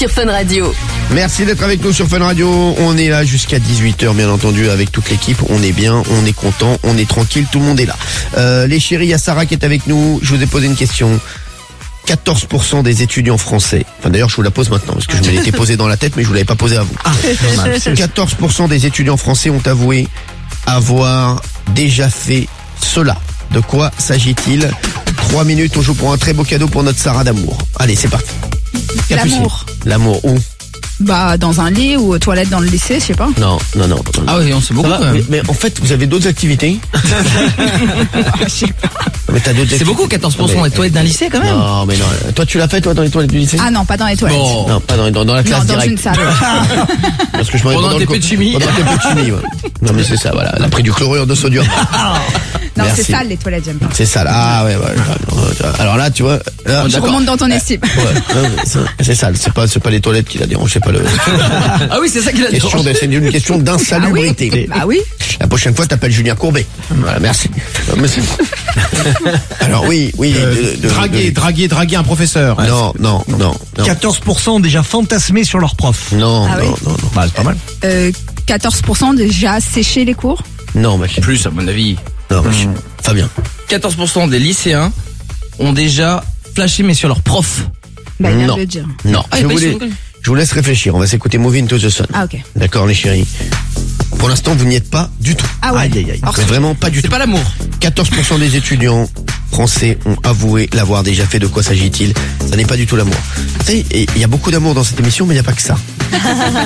sur Fun Radio. Merci d'être avec nous sur Fun Radio. On est là jusqu'à 18h, bien entendu, avec toute l'équipe. On est bien, on est content, on est tranquille, tout le monde est là. Les chéris, il y a Sarah qui est avec nous. Je vous ai posé une question. 14% des étudiants français, enfin d'ailleurs je vous la pose maintenant parce que je me l'étais posée dans la tête mais je vous l'avais pas posée à vous. 14% des étudiants français ont avoué avoir déjà fait cela. De quoi s'agit-il? 3 minutes, on joue pour un très beau cadeau pour notre Sarah d'amour. Allez, c'est parti. L'amour. L'amour où? Bah, dans un lit ou aux toilettes dans le lycée, je sais pas. Non. Ah oui, on sait beaucoup. Mais en fait, vous avez d'autres activités? Je sais pas. Mais t'as d'autres C'est beaucoup, 14% des toilettes d'un lycée quand même. Non, mais non. Toi, tu l'as fait, toi, dans les toilettes du lycée? Ah non, pas dans les toilettes. Bon. Non, pas dans la classe Non, dans directe. une salle. Parce que je m'en Pendant tes peu de chimie. Pendant tes peu de chimie, ouais. Non, mais c'est ça, voilà. Elle a pris du chlorure de sodium. Non, Merci. c'est sale les toilettes, j'aime pas. C'est ça, là. Ah, ouais. Alors là, tu vois. Là, Je remonte dans ton estime. Ouais, non, c'est sale. C'est pas les toilettes qui la dérangent, c'est pas le. Ah oui, c'est ça qu'il a dit. C'est une question d'insalubrité. Bah oui. La prochaine fois, t'appelles Julien Courbet. Voilà, merci. Alors oui. Draguer un professeur. Non. 14% déjà fantasmés sur leur prof. Non. Ah oui. Bah, c'est pas mal. 14% déjà séché les cours. Non, ma chérie. Plus, à mon avis. Non, ma chérie. Fabien. 14% des lycéens ont déjà flashé, mais sur leur prof. Bah, il vient Non. de le dire. Non. Ah, Je vous laisse réfléchir. On va s'écouter Moving to the Sun. Ah, ok. D'accord, les chéris. Pour l'instant, vous n'y êtes pas du tout. Ah ouais. Aïe. Mais vraiment pas du C'est tout. pas l'amour. 14% des étudiants français ont avoué l'avoir déjà fait. De quoi s'agit-il? Ça n'est pas du tout l'amour. Tu sais, il y a beaucoup d'amour dans cette émission, mais il n'y a pas que ça.